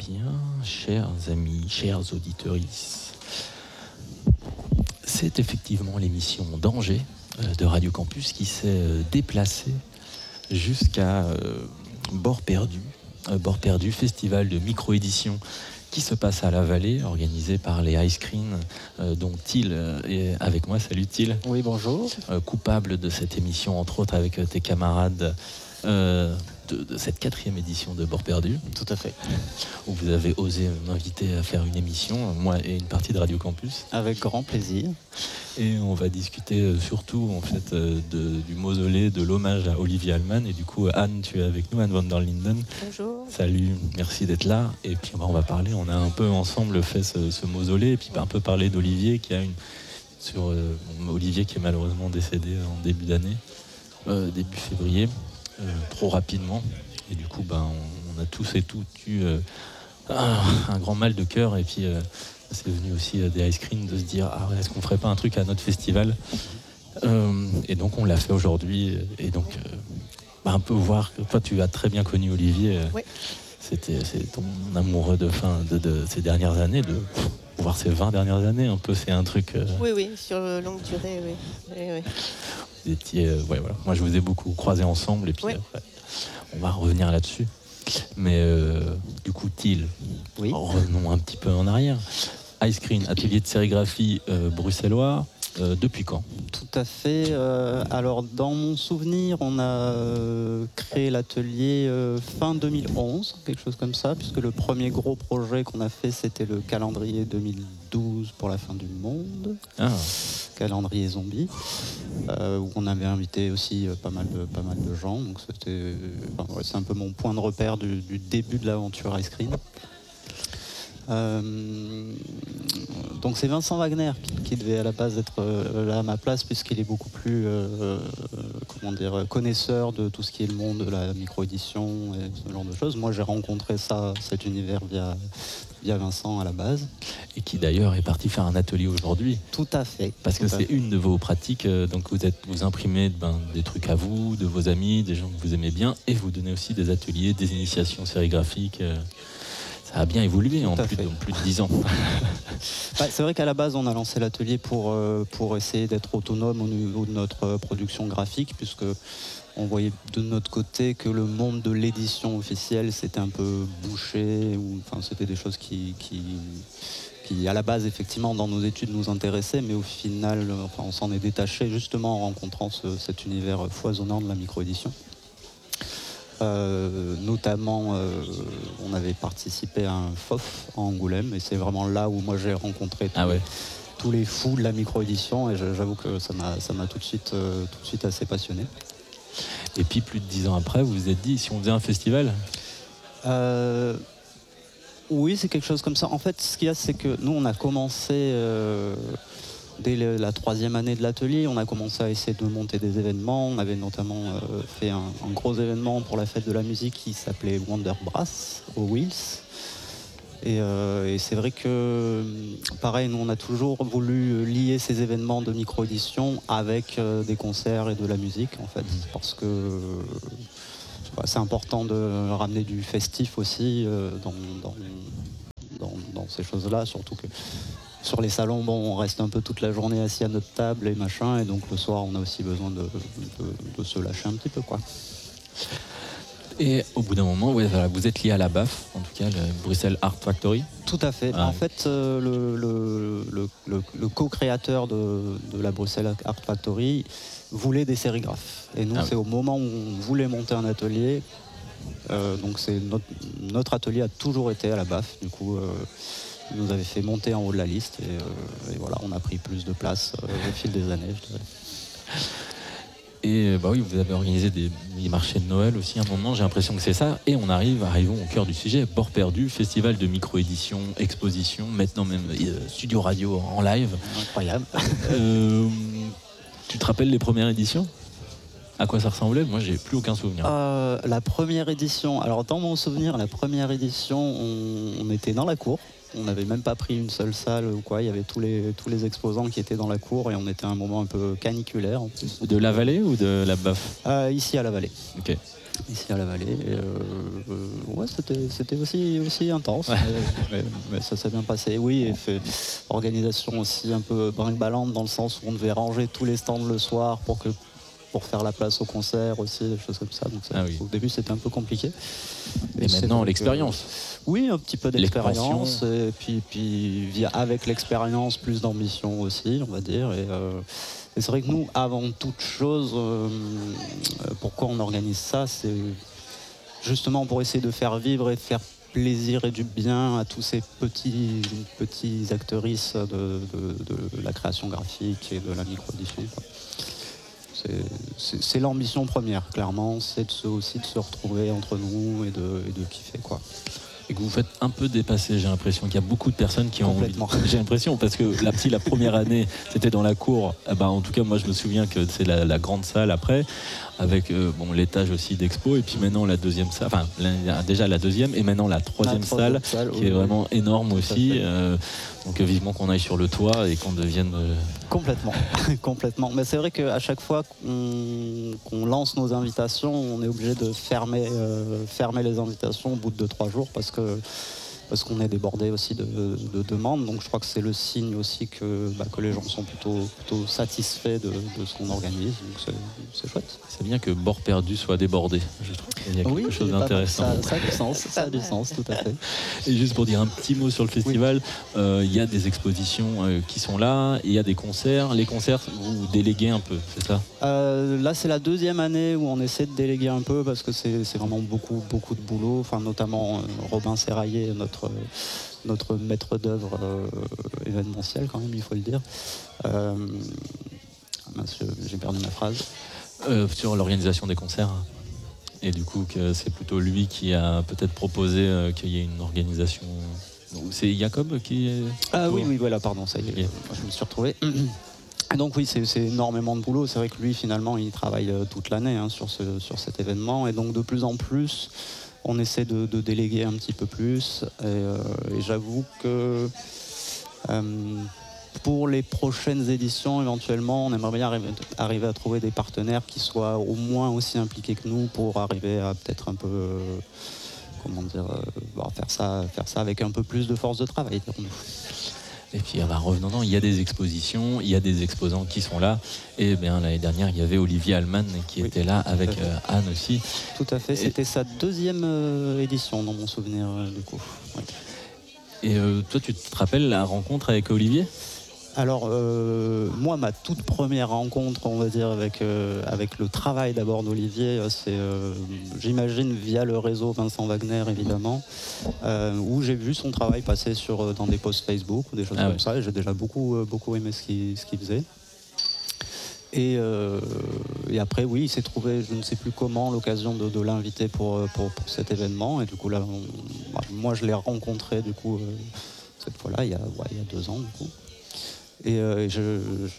bien, chers amis, chers auditeurs, c'est effectivement l'émission Danger de Radio Campus qui s'est déplacée jusqu'à Bord Perdu, festival de micro-édition qui se passe à la Vallée, organisé par les Ice Cream, dont Thiel est avec moi. Salut Thiel. Oui, bonjour. Coupable de cette émission, entre autres avec tes camarades de cette 4e édition de Bord Perdu. Tout à fait. Où vous avez osé m'inviter à faire une émission, moi et une partie de Radio Campus. Avec grand plaisir. Et on va discuter surtout en fait du mausolée, de l'hommage à Olivier Allman. Et du coup, Anne, tu es avec nous, Anne van der Linden. Bonjour. Salut, merci d'être là. Et puis on va parler, on a un peu ensemble fait ce mausolée, et puis un peu parler d'Olivier Olivier qui est malheureusement décédé en début d'année, début février, trop rapidement. Et du coup, on a tous et toutes eu un grand mal de cœur. Et puis c'est venu aussi des Ice Cream de se dire est-ce qu'on ferait pas un truc à notre festival, et donc on l'a fait aujourd'hui. Et donc un peu voir que toi tu as très bien connu Olivier. Oui. C'est ton amoureux de ces dernières années, de voir ces 20 dernières années un peu, c'est un truc. Oui, sur longue durée, oui. Vous étiez, voilà. Moi je vous ai beaucoup croisés ensemble, et puis on va revenir là-dessus. Mais du coup, Thiel, revenons un petit peu en arrière. Ice Cream, atelier de sérigraphie bruxellois, depuis quand ? Tout à fait. Alors, dans mon souvenir, on a créé l'atelier fin 2011, quelque chose comme ça, puisque le premier gros projet qu'on a fait, c'était le calendrier 2012 pour la fin du monde. Calendrier zombie, où on avait invité aussi pas mal de gens. Donc c'est un peu mon point de repère du début de l'aventure Ice Cream. Donc c'est Vincent Wagner qui devait à la base être là à ma place, puisqu'il est beaucoup plus connaisseur de tout ce qui est le monde de la micro-édition et ce genre de choses. Moi j'ai rencontré cet univers via Vincent à la base. Et qui d'ailleurs est parti faire un atelier aujourd'hui. Tout à fait. Parce que c'est une de vos pratiques, donc vous imprimez des trucs à vous, de vos amis, des gens que vous aimez bien, et vous donnez aussi des ateliers, des initiations sérigraphiques. Ça a bien évolué en plus de 10 ans. C'est vrai qu'à la base, on a lancé l'atelier pour essayer d'être autonome au niveau de notre production graphique, puisque on voyait de notre côté que le monde de l'édition officielle s'était un peu bouché, c'était des choses qui à la base, effectivement, dans nos études nous intéressaient, mais au final, on s'en est détaché justement en rencontrant cet univers foisonnant de la micro-édition. Notamment, on avait participé à un FOF à Angoulême, et c'est vraiment là où moi j'ai rencontré tous les fous de la micro-édition, et j'avoue que ça m'a tout de suite assez passionné. Et puis plus de 10 ans après, vous vous êtes dit, si on faisait un festival ? Oui, c'est quelque chose comme ça. En fait, ce qu'il y a, c'est que nous, on a commencé dès la 3e année de l'atelier, on a commencé à essayer de monter des événements. On avait notamment fait un gros événement pour la fête de la musique qui s'appelait Wonder Brass au Wills. Et c'est vrai que, pareil, nous, on a toujours voulu lier ces événements de micro-édition avec des concerts et de la musique, en fait, parce que c'est important de ramener du festif aussi dans ces choses-là, surtout que sur les salons, on reste un peu toute la journée assis à notre table et machin, et donc le soir, on a aussi besoin de se lâcher un petit peu, quoi. Et au bout d'un moment, vous êtes lié à la BAF, en tout cas, le Bruxelles Art Factory. Tout à fait. En fait, le co-créateur de la Bruxelles Art Factory voulait des sérigraphes. Et nous, c'est au moment où on voulait monter un atelier. Donc notre atelier a toujours été à la BAF. Du coup, il nous avait fait monter en haut de la liste. Et voilà, on a pris plus de place au fil des années, je dirais. Et vous avez organisé des marchés de Noël aussi à un moment, j'ai l'impression que c'est ça. Et arrivons au cœur du sujet, Bord Perdu, festival de micro-édition, exposition, maintenant même studio radio en live. Incroyable. Tu te rappelles les premières éditions ? À quoi ça ressemblait ? Moi, j'ai plus aucun souvenir. La première édition, alors dans mon souvenir, la première édition, on était dans la cour. On n'avait même pas pris une seule salle ou quoi. Il y avait tous les exposants qui étaient dans la cour, et on était à un moment un peu caniculaire en plus. De la Vallée ou de la BAF ? Ici à la Vallée. Ok. ici à la vallée. Et, ouais, c'était aussi intense, mais ça s'est bien passé. Oui, et organisation aussi un peu brinque-ballante dans le sens où on devait ranger tous les stands le soir pour faire la place au concert aussi, des choses comme ça. Donc Oui. Au début, c'était un peu compliqué. Et maintenant, l'expérience. Oui, un petit peu d'expérience. Et puis avec l'expérience, plus d'ambition aussi, on va dire. Et c'est vrai que nous, avant toute chose, pourquoi on organise ça, c'est justement pour essayer de faire vivre et de faire plaisir et du bien à tous ces petits actrices de la création graphique et de la micro-édition. C'est l'ambition première, clairement, c'est aussi de se retrouver entre nous et de kiffer, quoi. Et que vous faites un peu dépasser, j'ai l'impression qu'il y a beaucoup de personnes qui ont envie. J'ai l'impression, parce que la première année, c'était dans la cour. En tout cas, moi, je me souviens que c'est la grande salle après, avec l'étage aussi d'expo, et puis maintenant la deuxième salle, enfin déjà la deuxième, et maintenant la troisième salle qui est vraiment énorme aussi. Donc vivement qu'on aille sur le toit et qu'on devienne... Complètement. Mais c'est vrai qu'à chaque fois qu'on lance nos invitations, on est obligé de fermer les invitations au bout de 2-3 jours parce qu'on est débordé aussi de demandes. Donc je crois que c'est le signe aussi que les gens sont plutôt satisfaits de ce qu'on organise. Donc c'est chouette. C'est bien que Bord Perdu soit débordé. Je trouve qu'il y a quelque chose d'intéressant. Ça a du sens, tout à fait. Et juste pour dire un petit mot sur le festival, il y a des expositions qui sont là, il y a des concerts. Les concerts, vous déléguez un peu, c'est ça? Là, c'est la deuxième année où on essaie de déléguer un peu parce que c'est vraiment beaucoup de boulot. Enfin, notamment Robin Serraillet, notre maître d'œuvre événementiel, quand même, il faut le dire. J'ai perdu ma phrase. Sur l'organisation des concerts. Et du coup, que c'est plutôt lui qui a peut-être proposé qu'il y ait une organisation. C'est Jacob qui est... Oui, voilà, pardon, ça y est, je me suis retrouvé. Donc oui, c'est énormément de boulot. C'est vrai que lui, finalement, il travaille toute l'année sur cet événement. Et donc, de plus en plus, on essaie de déléguer un petit peu plus. Et j'avoue que pour les prochaines éditions, éventuellement, on aimerait bien arriver à trouver des partenaires qui soient au moins aussi impliqués que nous pour arriver à peut-être un peu... faire ça avec un peu plus de force de travail, dirons-nous. Et puis revenons, il y a des expositions, il y a des exposants qui sont là. Et bien l'année dernière, il y avait Olivier Allman qui était là avec Anne aussi. Tout à fait, c'était sa deuxième édition dans mon souvenir du coup. Ouais. Et toi, tu te rappelles la rencontre avec Olivier ? Alors, moi, ma toute première rencontre, on va dire, avec le travail d'abord d'Olivier, c'est, j'imagine, via le réseau Vincent Wagner, évidemment, où j'ai vu son travail passer dans des posts Facebook ou des choses comme ça, et j'ai déjà beaucoup aimé ce qu'il faisait. Et après, oui, il s'est trouvé, je ne sais plus comment, l'occasion de l'inviter pour cet événement. Et du coup, là, moi, je l'ai rencontré, du coup, cette fois-là, il y a 2 ans, du coup. Et je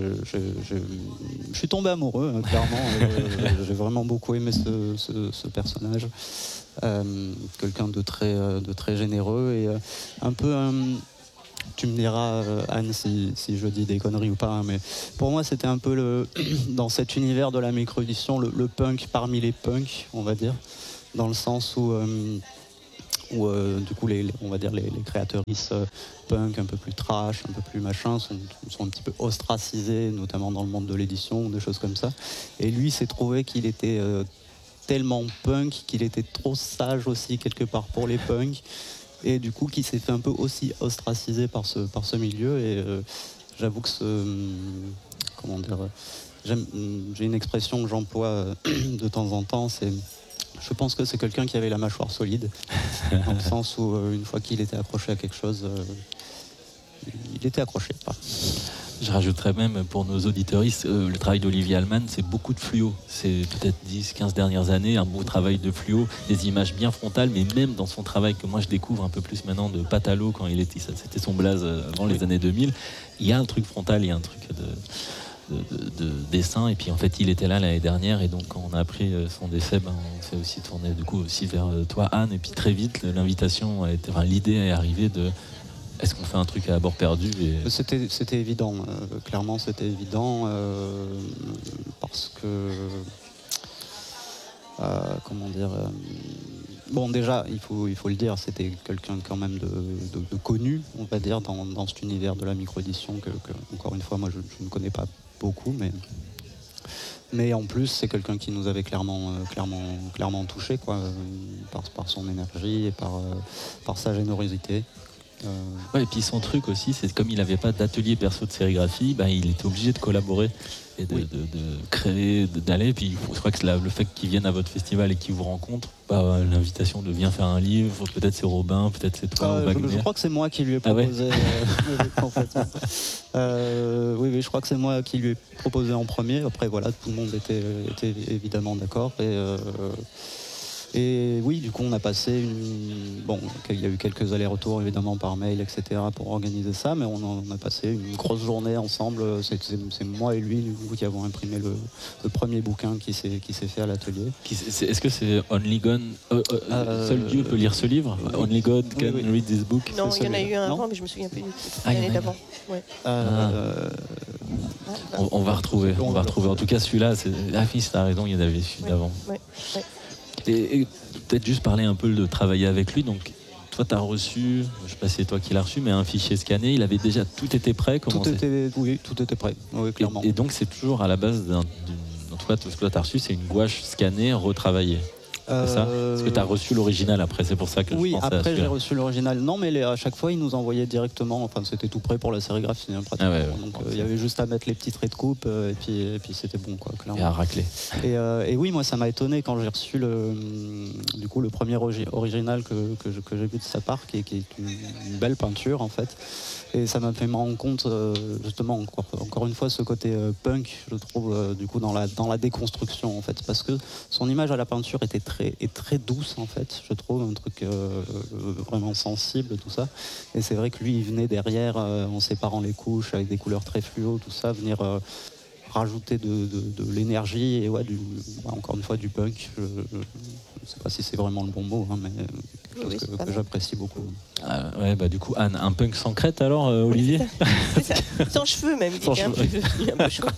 suis tombé amoureux, hein, clairement. J'ai vraiment beaucoup aimé ce personnage. Quelqu'un de très généreux et un peu... tu me diras, Anne, si je dis des conneries ou pas, hein, mais pour moi, c'était un peu dans cet univers de la micro-édition, le punk parmi les punks, on va dire, dans le sens où du coup, on va dire les créatrices punk un peu plus trash, un peu plus machin, sont un petit peu ostracisées, notamment dans le monde de l'édition ou des choses comme ça. Et lui s'est trouvé qu'il était tellement punk qu'il était trop sage aussi quelque part pour les punks. Et du coup, qui s'est fait un peu aussi ostracisé par ce milieu. Et j'avoue que j'ai une expression que j'emploie de temps en temps, je pense que c'est quelqu'un qui avait la mâchoire solide, dans le sens où une fois qu'il était accroché à quelque chose, il était accroché. Je rajouterais même pour nos auditeuristes, le travail d'Olivier Allman, c'est beaucoup de fluo. C'est peut-être 10-15 dernières années, un beau travail de fluo, des images bien frontales, mais même dans son travail que moi je découvre un peu plus maintenant de Patalo, quand c'était son blaze avant les années 2000, il y a un truc frontal, il y a un truc de dessin. Et puis en fait, il était là l'année dernière, et donc quand on a appris son décès, on s'est aussi tourné du coup aussi vers toi, Anne. Et puis très vite, l'idée est arrivée de... Est-ce qu'on fait un truc à Bord Perdu C'était évident, clairement c'était évident, parce que comment dire, bon, déjà, il faut le dire, c'était quelqu'un quand même de connu, on va dire, dans cet univers de la micro-édition que, encore une fois, moi, je ne connais pas beaucoup, mais en plus, c'est quelqu'un qui nous avait clairement touché, quoi, par son énergie et par sa générosité. Ouais, et puis son truc aussi, c'est comme il n'avait pas d'atelier perso de sérigraphie, ben, il était obligé de collaborer et de créer, d'aller. Puis je crois que le fait qu'il vienne à votre festival et qu'il vous rencontre, l'invitation de viens faire un livre, peut-être c'est Robin, peut-être c'est toi. Je crois que c'est moi qui lui ai proposé. Oui, je crois que c'est moi qui lui ai proposé en premier. Après, voilà, tout le monde était évidemment d'accord. Et oui, du coup, on a passé il y a eu quelques allers-retours évidemment par mail, etc. pour organiser ça, mais on a passé une grosse journée ensemble. C'est moi et lui, du coup, qui avons imprimé le premier bouquin qui s'est fait à l'atelier. Est-ce que c'est Only God, seul Dieu peut lire ce livre? Only God can read this book? Non, il y en a eu un avant, mais je me souviens plus du titre. L'année d'avant. Ouais. On va retrouver. En tout cas, celui-là, t'as raison, il y en avait celui d'avant. Ouais. Et peut-être juste parler un peu de travailler avec lui. Donc, toi, tu as reçu, je ne sais pas si c'est toi qui l'as reçu, mais un fichier scanné. Il avait déjà tout été prêt. Tout était prêt, oui, clairement. Et donc, c'est toujours à la base en tout cas, tout ce que tu as reçu, c'est une gouache scannée, retravaillée. C'est ça? Parce que tu as reçu l'original après, c'est pour ça que je pensais à celui-là. Oui, après j'ai reçu l'original. Non, mais à chaque fois, ils nous envoyaient directement. Enfin, c'était tout prêt pour la sérigraphie, pratiquement. Donc, il y avait juste à mettre les petits traits de coupe et puis c'était bon, quoi, clairement. Et à racler. Et oui, moi, ça m'a étonné quand j'ai reçu le premier original que j'ai vu de sa part, qui est une belle peinture, en fait. Et ça m'a fait me rendre compte, justement, encore une fois, ce côté punk, je trouve, du coup, dans la déconstruction, en fait. Parce que son image à la peinture était très douce, en fait, je trouve, un truc vraiment sensible, tout ça. Et c'est vrai que lui, il venait derrière, en séparant les couches, avec des couleurs très fluo, tout ça, venir rajouter de l'énergie et encore une fois, du punk. Je ne sais pas si c'est vraiment le bon mot, mais quelque chose que j'apprécie beaucoup. Du coup, Anne, un punk sans crête alors, Olivier? C'est ça. Sans cheveux même, il était un peu chaud.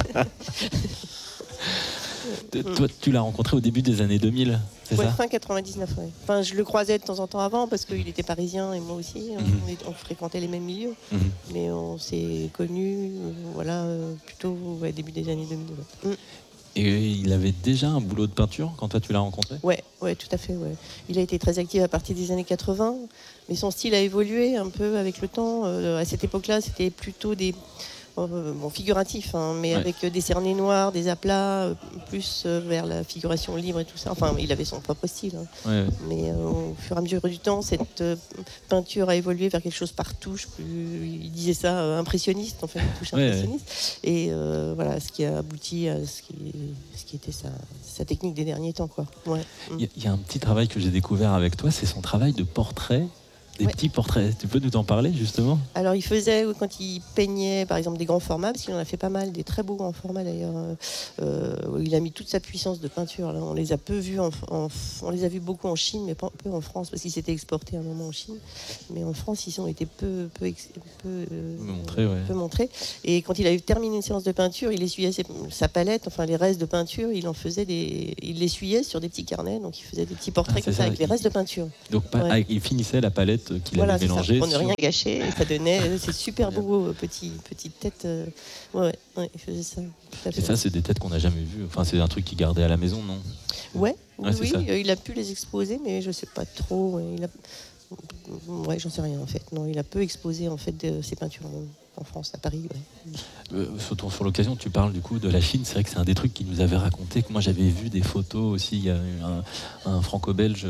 Toi, tu l'as rencontré au début des années 2000, c'est ça? Fin 99, ouais. Enfin, je le croisais de temps en temps avant parce qu'il était parisien et moi aussi. On fréquentait les mêmes milieux. Mais on s'est connus, plutôt début des années 2000. Ouais. Et il avait déjà un boulot de peinture quand toi tu l'as rencontré? Ouais, tout à fait. Ouais. Il a été très actif à partir des années 80, mais son style a évolué un peu avec le temps. À cette époque-là, c'était plutôt des figuratif, mais avec des cernets noirs, des aplats, plus vers la figuration libre et tout ça. Enfin, il avait son propre style. Mais au fur et à mesure du temps, cette peinture a évolué vers quelque chose par touche. Il disait ça impressionniste, en fait, touche impressionniste. Et voilà, ce qui a abouti à ce qui était sa technique des derniers temps, quoi. Il y a un petit travail que j'ai découvert avec toi, c'est son travail de portrait. Des petits portraits, tu peux nous en parler justement? Alors il faisait, quand il peignait par exemple des grands formats, parce qu'il en a fait pas mal, des très beaux grands formats d'ailleurs, il a mis toute sa puissance de peinture, là. On les a peu vus, on les a vus beaucoup en Chine, mais pas peu en France, parce qu'ils s'étaient exportés à un moment en Chine, mais en France ils ont été peu montrés. Et quand il avait terminé une séance de peinture, il essuyait sa palette, enfin les restes de peinture, il l'essuyait sur des petits carnets, donc il faisait des petits portraits comme ça avec les restes de peinture. Donc il finissait la palette qu'il avait mélangée pour ne rien gâcher, et ça donnait ces super beaux petites têtes. Il faisait ça. Et ça, c'est des têtes qu'on n'a jamais vues. Enfin, c'est un truc qu'il gardait à la maison, non? Oui, il a pu les exposer, mais je sais pas trop. J'en sais rien en fait. Non, il a peu exposé en fait ses peintures en France, à Paris. Sur l'occasion, tu parles du coup de la Chine. C'est vrai que c'est un des trucs qu'il nous avait raconté, que moi j'avais vu des photos aussi. Il y a un franco-belge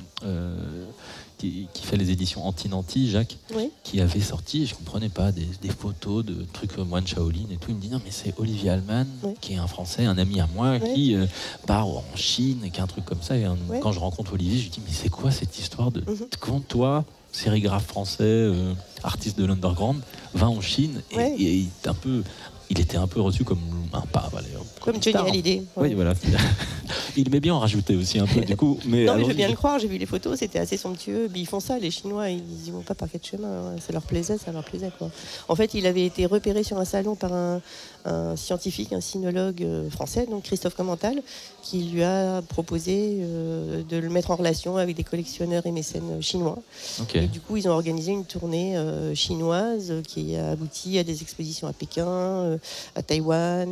qui fait les éditions Anti-Nanti, Jacques, qui avait sorti, je ne comprenais pas, des photos de trucs moine Shaolin et tout. Il me dit non mais c'est Olivier Allman, qui est un Français, un ami à moi, qui part en Chine et qui a un truc comme ça. Et quand je rencontre Olivier, je lui dis mais c'est quoi cette histoire de quand toi, sérigraphe français, artiste de l'underground, va en Chine et il était un peu reçu comme un pas. Comme Johnny Hallyday. Oui, voilà. Il aimait bien en rajouter aussi un peu, du coup. Mais non, mais je alors, veux bien le croire, j'ai vu les photos, c'était assez somptueux. Puis ils font ça, les Chinois, ils y vont pas par quatre chemins. Ça leur plaisait, quoi. En fait, il avait été repéré sur un salon par un scientifique, un sinologue français, donc Christophe Commental, qui lui a proposé de le mettre en relation avec des collectionneurs et mécènes chinois. Okay. Et du coup, ils ont organisé une tournée chinoise qui a abouti à des expositions à Pékin, à Taïwan,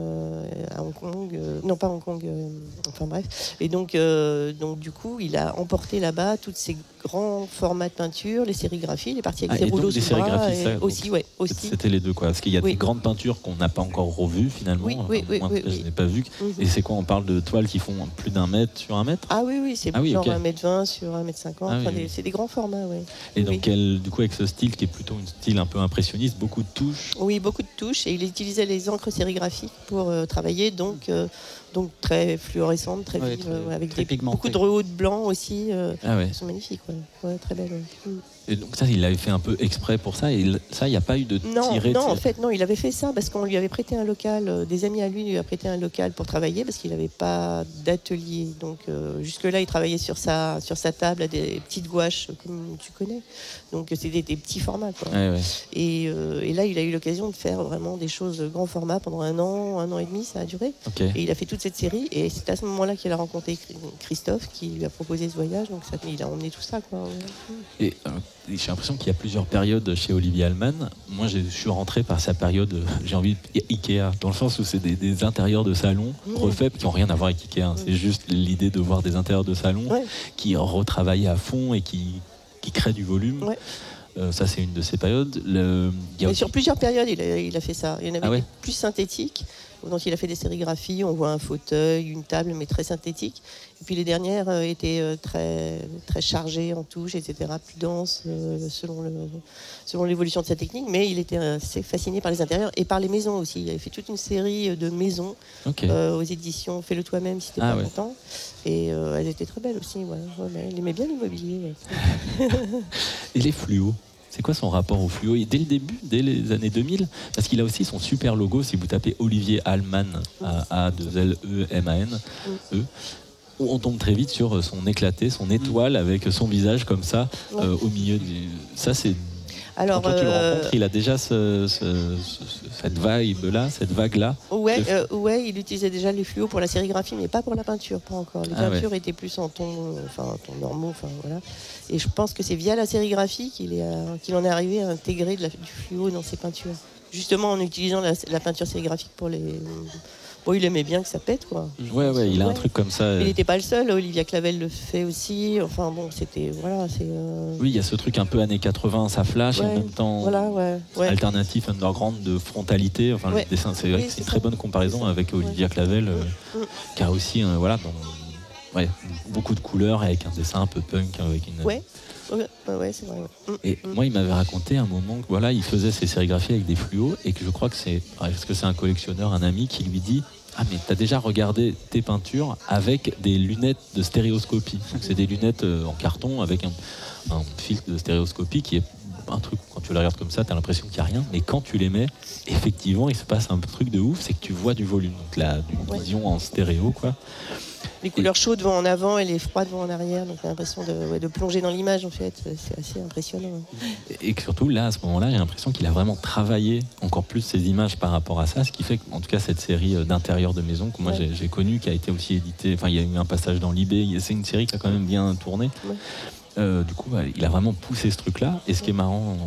à Hong Kong. Non, pas Hong Kong, enfin bref. Et donc, du coup, il a emporté là-bas toutes ces grands formats de peinture, les sérigraphies, les parties avec des rouleaux sous bras. Aussi. C'était les deux, quoi. Parce qu'il y a des grandes peintures qu'on n'a pas encore revues, finalement. Oui, je n'ai pas vu. Et c'est quoi? On parle de toiles qui font plus d'1 mètre sur 1 mètre? Ah oui, c'est genre 1m20 sur 1m50. C'est des grands formats, oui. Et donc, du coup, avec ce style qui est plutôt un style un peu impressionniste, beaucoup de touches. Oui, beaucoup de touches. Et il utilisait les encres sérigraphiques pour travailler, donc très fluorescentes, très vives, avec beaucoup de rehauts de blanc aussi. Qui sont magnifiques, très belles. Et donc ça, il l'avait fait un peu exprès pour ça, et ça, il n'y a pas eu de tiré. Non, en fait, non, il avait fait ça parce qu'on lui avait prêté un local, des amis à lui lui a prêté un local pour travailler parce qu'il n'avait pas d'atelier. Donc jusque-là, il travaillait sur sa table à des petites gouaches, comme tu connais. Donc c'était des petits formats, quoi. Et là, il a eu l'occasion de faire vraiment des choses grand format pendant un an et demi, ça a duré. Et il a fait toute cette série, et c'est à ce moment-là qu'il a rencontré Christophe, qui lui a proposé ce voyage. Donc il a emmené tout ça, quoi. Et j'ai l'impression qu'il y a plusieurs périodes chez Olivier Alemann. Moi, je suis rentré par sa période, j'ai envie de Ikea, dans le sens où c'est des intérieurs de salon refaits qui n'ont rien à voir avec Ikea. C'est juste l'idée de voir des intérieurs de salon qui retravaillent à fond et qui créent du volume. Ça, c'est une de ces périodes. Sur plusieurs périodes, il a fait ça. Il y en avait des plus synthétiques, dont il a fait des sérigraphies. On voit un fauteuil, une table, mais très synthétique. Et puis les dernières étaient très, très chargées en touches, etc., plus denses selon l'évolution de sa technique. Mais il était assez fasciné par les intérieurs et par les maisons aussi. Il avait fait toute une série de maisons aux éditions Fais-le toi-même si t'es pas content. Et elles étaient très belles aussi. Il aimait bien l'immobilier. Et les fluos? C'est quoi son rapport au fluo? Et dès le début, dès les années 2000, parce qu'il a aussi son super logo, si vous tapez Olivier Alemann, A2LEMAN, on tombe très vite sur son éclaté, son étoile avec son visage comme ça, au milieu du... Ça, c'est... Alors, quand tu le rencontres, il a déjà cette vague-là. Il utilisait déjà les fluos pour la sérigraphie, mais pas pour la peinture, pas encore. Les peintures étaient plus en ton normaux, voilà. Et je pense que c'est via la sérigraphie qu'il en est arrivé à intégrer du fluo dans ses peintures. Justement en utilisant la peinture sérigraphique pour les... Bon, il aimait bien que ça pète, quoi. Il a un truc comme ça. Il n'était pas le seul. Olivia Clavel le fait aussi. Enfin bon, c'était Oui, il y a ce truc un peu années 80, ça flash, et en même temps alternatif, underground, de frontalité. Enfin, le dessin, c'est vrai que c'est une très bonne comparaison avec Olivia Clavel, qui a aussi beaucoup de couleurs avec un dessin un peu punk, avec une. C'est vrai. Et moi, il m'avait raconté un moment que il faisait ses sérigraphies avec des fluos, et que je crois que c'est un collectionneur, un ami, qui lui dit: ah, mais t'as déjà regardé tes peintures avec des lunettes de stéréoscopie. C'est des lunettes en carton avec un filtre de stéréoscopie qui est un truc, quand tu les regardes comme ça, t'as l'impression qu'il n'y a rien, mais quand tu les mets, effectivement, il se passe un truc de ouf, c'est que tu vois du volume, donc une vision en stéréo, quoi. Les couleurs chaudes vont en avant et les froides vont en arrière, donc t'as l'impression de plonger dans l'image, en fait. C'est assez impressionnant. Et surtout, là, à ce moment-là, j'ai l'impression qu'il a vraiment travaillé encore plus ses images par rapport à ça, ce qui fait qu'en tout cas, cette série d'intérieur de maison, que moi j'ai connue, qui a été aussi éditée, enfin, il y a eu un passage dans l'eBay, c'est une série qui a quand même bien tourné. Du coup, il a vraiment poussé ce truc-là, et ce qui est marrant